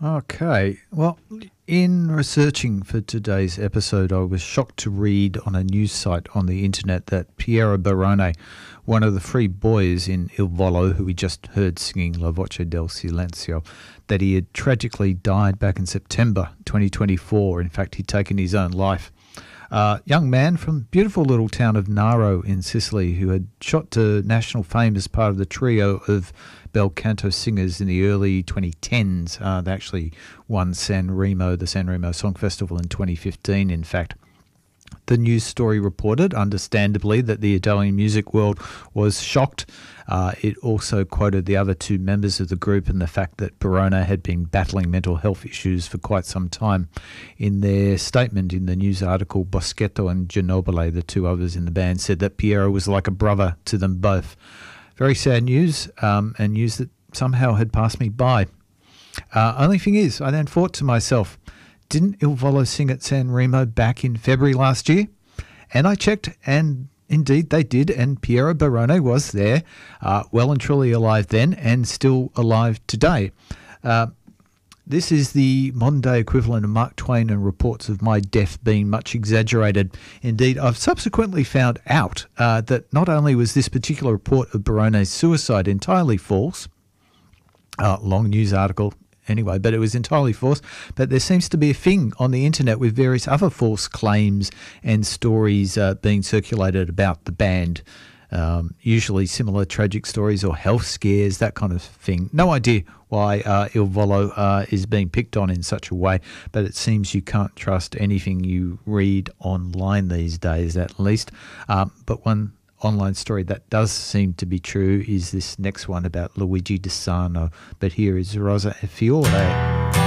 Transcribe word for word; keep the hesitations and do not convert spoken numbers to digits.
Okay. Well, in researching for today's episode, I was shocked to read on a news site on the internet that Piero Barone, one of the three boys in Il Volo, who we just heard singing La Voce del Silenzio, that he had tragically died back in September twenty twenty-four. In fact, he'd taken his own life. Uh, young man from beautiful little town of Naro in Sicily who had shot to national fame as part of the trio of bel canto singers in the early twenty tens. Uh, they actually won San Remo, the San Remo Song Festival in twenty fifteen, in fact. The news story reported, understandably, that the Italian music world was shocked. Uh, it also quoted the other two members of the group and the fact that Barone had been battling mental health issues for quite some time. In their statement in the news article, Boschetto and Ginobili, the two others in the band, said that Piero was like a brother to them both. Very sad news, um, and news that somehow had passed me by. Uh, only thing is, I then thought to myself, didn't Il Volo sing at San Remo back in February last year? And I checked, and indeed they did, and Piero Barone was there, uh, well and truly alive then, and still alive today. Uh, this is the modern-day equivalent of Mark Twain and reports of my death being much exaggerated. Indeed, I've subsequently found out uh, that not only was this particular report of Barone's suicide entirely false, uh, long news article, Anyway, but it was entirely false. But there seems to be a thing on the internet with various other false claims and stories uh, being circulated about the band. Um, usually similar tragic stories or health scares, that kind of thing. No idea why uh, Il Volo uh, is being picked on in such a way, but it seems you can't trust anything you read online these days, at least. Um, but one online story that does seem to be true is this next one about Luigi De Sano, but here is Rosa e Fiore.